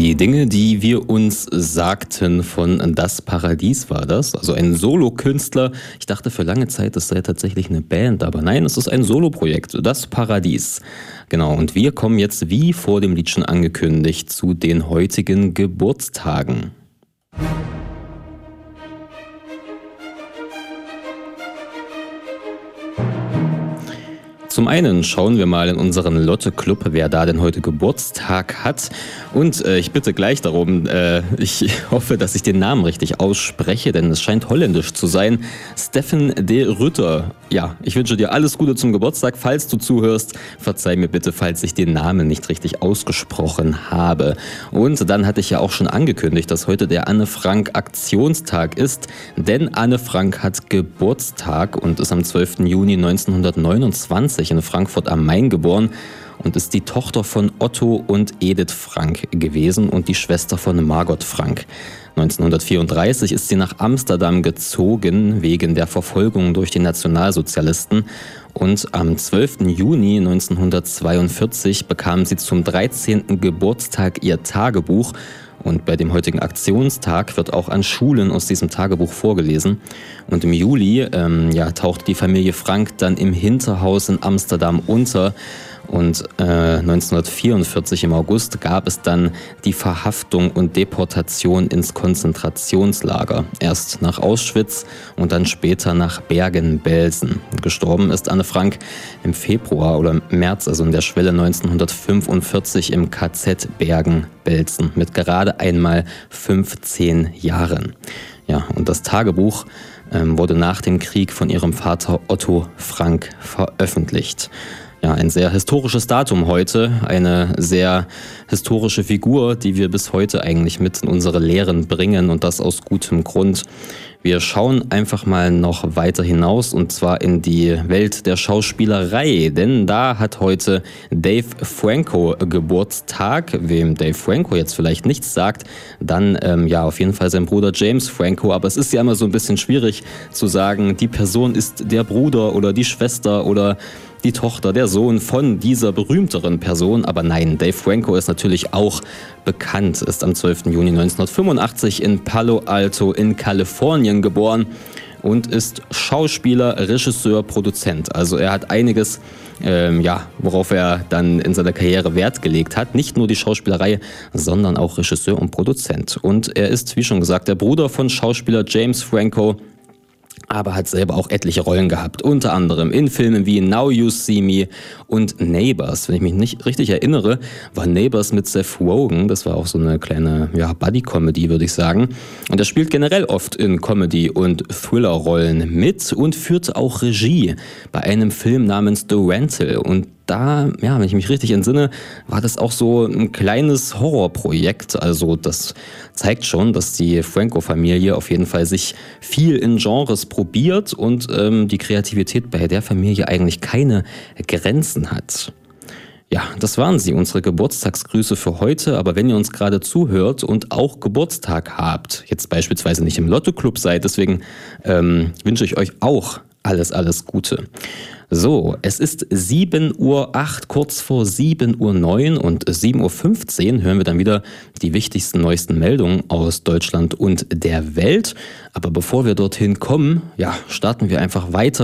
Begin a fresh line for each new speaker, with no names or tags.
Die Dinge, die wir uns sagten von Das Paradies war das, also ein Solokünstler. Ich dachte für lange Zeit, es sei tatsächlich eine Band, aber nein, es ist ein Soloprojekt, Das Paradies. Genau, und wir kommen jetzt, wie vor dem Lied schon angekündigt, zu den heutigen Geburtstagen. Zum einen schauen wir mal in unseren Lotte-Club, wer da denn heute Geburtstag hat. Und ich bitte gleich darum, ich hoffe, dass ich den Namen richtig ausspreche, denn es scheint holländisch zu sein. Steffen de Rutter. Ja, ich wünsche dir alles Gute zum Geburtstag. Falls du zuhörst, verzeih mir bitte, falls ich den Namen nicht richtig ausgesprochen habe. Und dann hatte ich ja auch schon angekündigt, dass heute der Anne Frank Aktionstag ist. Denn Anne Frank hat Geburtstag und ist am 12. Juni 1929 in Frankfurt am Main geboren und ist die Tochter von Otto und Edith Frank gewesen und die Schwester von Margot Frank. 1934 ist sie nach Amsterdam gezogen wegen der Verfolgung durch die Nationalsozialisten und am 12. Juni 1942 bekam sie zum 13. Geburtstag ihr Tagebuch. Und bei dem heutigen Aktionstag wird auch an Schulen aus diesem Tagebuch vorgelesen. Und im Juli taucht die Familie Frank dann im Hinterhaus in Amsterdam unter. Und 1944 im August gab es dann die Verhaftung und Deportation ins Konzentrationslager. Erst nach Auschwitz und dann später nach Bergen-Belsen. Gestorben ist Anne Frank im Februar oder März, also in der Schwelle 1945 im KZ Bergen-Belsen mit gerade einmal 15 Jahren. Ja, und das Tagebuch wurde nach dem Krieg von ihrem Vater Otto Frank veröffentlicht. Ja, ein sehr historisches Datum heute, eine sehr historische Figur, die wir bis heute eigentlich mit in unsere Lehren bringen und das aus gutem Grund. Wir schauen einfach mal noch weiter hinaus und zwar in die Welt der Schauspielerei, denn da hat heute Dave Franco Geburtstag. Wem Dave Franco jetzt vielleicht nichts sagt, dann auf jeden Fall sein Bruder James Franco, aber es ist ja immer so ein bisschen schwierig zu sagen, die Person ist der Bruder oder die Schwester oder die Tochter, der Sohn von dieser berühmteren Person. Aber nein, Dave Franco ist natürlich auch bekannt, ist am 12. Juni 1985 in Palo Alto in Kalifornien geboren und ist Schauspieler, Regisseur, Produzent. Also er hat einiges, worauf er dann in seiner Karriere Wert gelegt hat. Nicht nur die Schauspielerei, sondern auch Regisseur und Produzent. Und er ist, wie schon gesagt, der Bruder von Schauspieler James Franco, aber hat selber auch etliche Rollen gehabt, unter anderem in Filmen wie Now You See Me und Neighbours. Wenn ich mich nicht richtig erinnere, war Neighbours mit Seth Rogen, das war auch so eine kleine Buddy-Comedy, würde ich sagen. Und er spielt generell oft in Comedy- und Thriller-Rollen mit und führte auch Regie bei einem Film namens The Rental. Und da, wenn ich mich richtig entsinne, war das auch so ein kleines Horrorprojekt. Also das zeigt schon, dass die Franco-Familie auf jeden Fall sich viel in Genres probiert und die Kreativität bei der Familie eigentlich keine Grenzen hat. Ja, das waren sie, unsere Geburtstagsgrüße für heute. Aber wenn ihr uns gerade zuhört und auch Geburtstag habt, jetzt beispielsweise nicht im Lotto-Club seid, deswegen wünsche ich euch auch alles Gute. So, es ist 7:08 Uhr, kurz vor 7:09 Uhr und 7:15 Uhr hören wir dann wieder die wichtigsten, neuesten Meldungen aus Deutschland und der Welt. Aber bevor wir dorthin kommen, starten wir einfach weiter